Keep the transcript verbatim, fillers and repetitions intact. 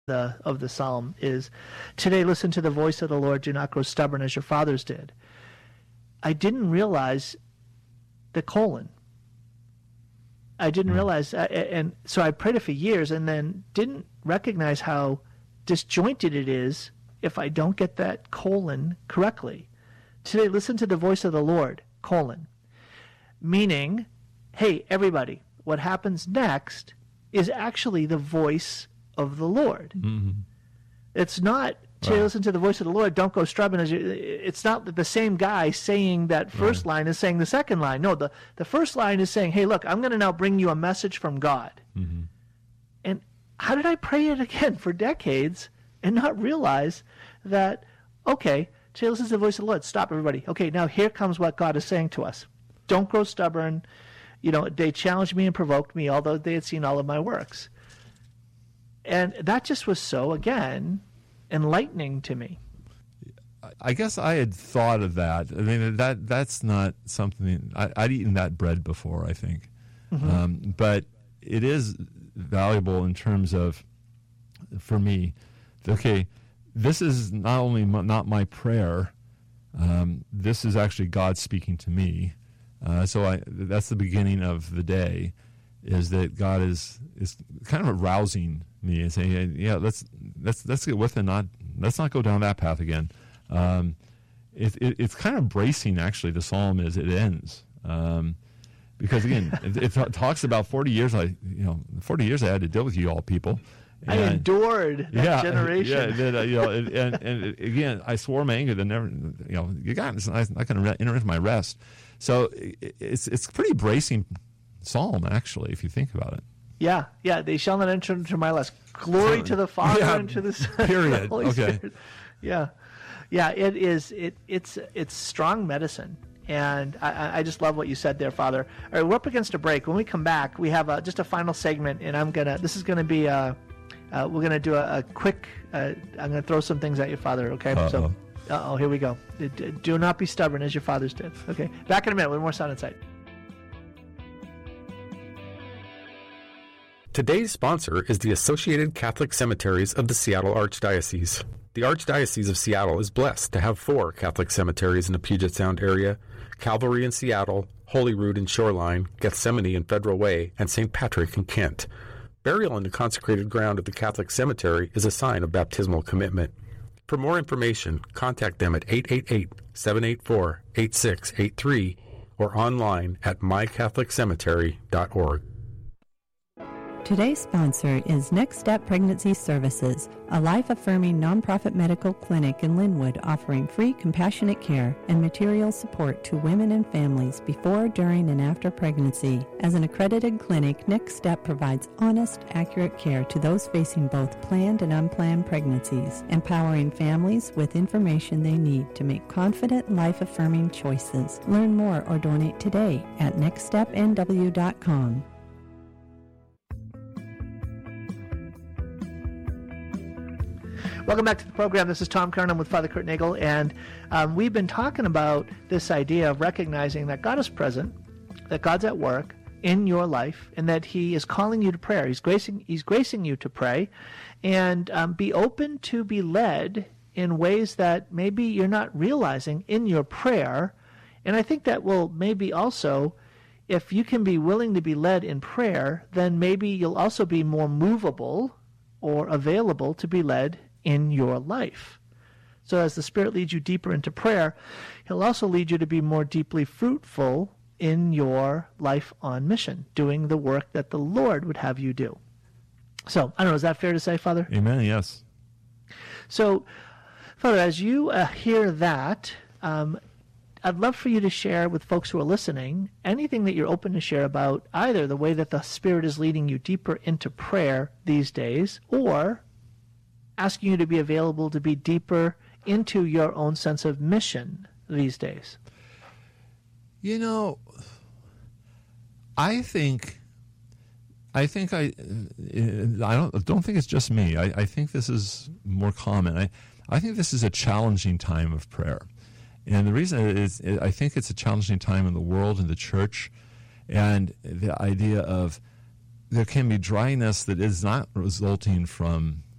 the of the psalm is, today listen to the voice of the Lord, do not grow stubborn as your fathers did. I didn't realize the colon. I didn't realize, and so I prayed it for years and then didn't recognize how disjointed it is if I don't get that colon correctly. Today listen to the voice of the Lord, colon. Meaning, hey, everybody, what happens next is actually the voice of the Lord. Mm-hmm. It's not to Right. listen to the voice of the Lord, don't go stubborn. As you, it's not that the same guy saying that first Right. line is saying the second line. No, the, the first line is saying, hey, look, I'm going to now bring you a message from God. Mm-hmm. And how did I pray it again for decades and not realize that, okay, today listen to the voice of the Lord. Stop, everybody. Okay, now here comes what God is saying to us. Don't grow stubborn. You know, they challenged me and provoked me, although they had seen all of my works. And that just was so, again, enlightening to me. I guess I had thought of that. I mean, that that's not something I, I'd eaten that bread before, I think, Mm-hmm. um, but it is valuable in terms of, for me, okay, this is not only my, not my prayer. Um, this is actually God speaking to me. Uh, so I, that's the beginning of the day, is that God is is kind of arousing me and saying, yeah, let's let's let's get with it, not let's not go down that path again. Um, it, it, it's kind of bracing, actually, the psalm as it ends, um, because again, it, it talks about forty years. I you know forty years I had to deal with you all people. I And- endured that yeah, generation. Yeah, that, uh, you know, and, and, and again, I swore my anger to never, you know, you got it's not going to enter into my rest. So it, it's it's a pretty bracing psalm, actually, if you think about it. Yeah, yeah. They shall not enter into my rest. Glory to the Father Yeah, and to the Son, and to the period. Holy Okay. Spirit. Yeah, yeah. It is. It it's it's strong medicine, and I, I- I just love what you said there, Father. All right, we're up against a break. When we come back, we have a, just a final segment, and I'm gonna. This is gonna be a. Uh, we're gonna do a, a quick. Uh, I'm gonna throw some things at you, Father. Okay. Uh-oh. So, uh oh, here we go. D- d- Do not be stubborn as your fathers did. Okay. Back in a minute with more Sound and Sight. Today's sponsor is the Associated Catholic Cemeteries of the Seattle Archdiocese. The Archdiocese of Seattle is blessed to have four Catholic cemeteries in the Puget Sound area: Calvary in Seattle, Holyrood in Shoreline, Gethsemane in Federal Way, and Saint Patrick in Kent. Burial in the consecrated ground of the Catholic cemetery is a sign of baptismal commitment. For more information, contact them at eight eight eight, seven eight four, eight six eight three or online at my catholic cemetery dot org. Today's sponsor is Next Step Pregnancy Services, a life-affirming nonprofit medical clinic in Linwood offering free compassionate care and material support to women and families before, during, and after pregnancy. As an accredited clinic, Next Step provides honest, accurate care to those facing both planned and unplanned pregnancies, empowering families with information they need to make confident, life-affirming choices. Learn more or donate today at next step n w dot com. Welcome back to the program. This is Tom Kern. I'm with Father Kurt Nagel, and um, we've been talking about this idea of recognizing that God is present, that God's at work in your life, and that He is calling you to prayer. He's gracing, He's gracing you to pray, and um, be open to be led in ways that maybe you're not realizing in your prayer. And I think that will maybe also, if you can be willing to be led in prayer, then maybe you'll also be more movable or available to be led in your life. So as the Spirit leads you deeper into prayer, He'll also lead you to be more deeply fruitful in your life on mission, doing the work that the Lord would have you do. So, I don't know, is that fair to say, Father? Amen, yes. So, Father, as you uh, hear that, um, I'd love for you to share with folks who are listening anything that you're open to share about either the way that the Spirit is leading you deeper into prayer these days, or asking you to be available to be deeper into your own sense of mission these days. You know, I think, I think I, I don't don't think it's just me. I, I think this is more common. I, I think this is a challenging time of prayer, and the reason is I think it's a challenging time in the world, in the church, and the idea of there can be dryness that is not resulting from